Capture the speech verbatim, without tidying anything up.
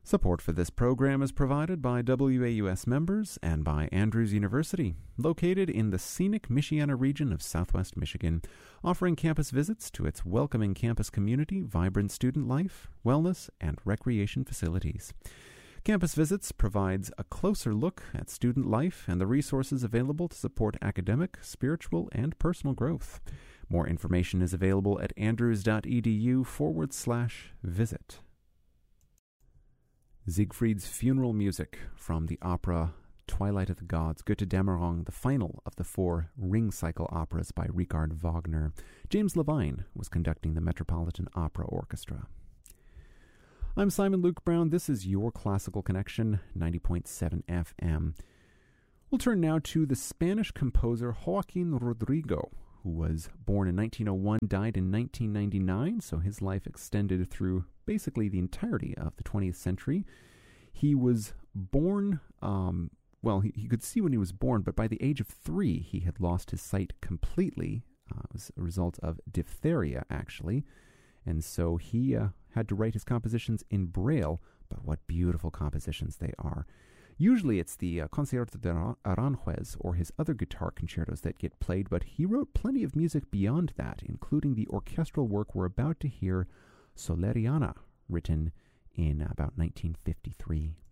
Support for this program is provided by W A U S members and by Andrews University, located in the scenic Michiana region of southwest Michigan, offering campus visits to its welcoming campus community, vibrant student life, wellness, and recreation facilities. Campus Visits provides a closer look at student life and the resources available to support academic, spiritual, and personal growth. More information is available at andrews.edu forward slash visit. Siegfried's funeral music from the opera Twilight of the Gods, Götterdämmerung, the final of the four Ring Cycle operas by Richard Wagner. James Levine was conducting the Metropolitan Opera Orchestra. I'm Simon Luke Brown. This is your Classical Connection, ninety point seven F M. We'll turn now to the Spanish composer Joaquin Rodrigo, who was born in nineteen oh one, died in nineteen ninety-nine, so his life extended through basically the entirety of the twentieth century. He was born, um, well, he, he could see when he was born, but by the age of three, he had lost his sight completely. Uh, it was a result of diphtheria, actually. And so he uh, had to write his compositions in Braille, but what beautiful compositions they are. Usually it's the uh, Concierto de Aranjuez or his other guitar concertos that get played, but he wrote plenty of music beyond that, including the orchestral work we're about to hear, Soleriana, written in about nineteen fifty-three.